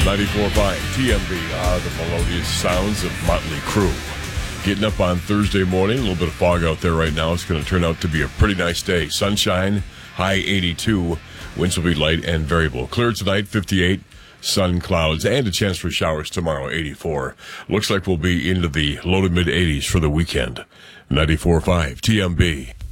94.5 TMB are the melodious sounds of Motley Crue. Getting up on Thursday morning, a little bit of fog out there right now. It's going to turn out to be a pretty nice day. Sunshine, high 82. Winds will be light and variable. Clear tonight, 58. Sun, clouds, and a chance for showers tomorrow, 84. Looks like we'll be into the low to mid 80s for the weekend. 94.5 TMB.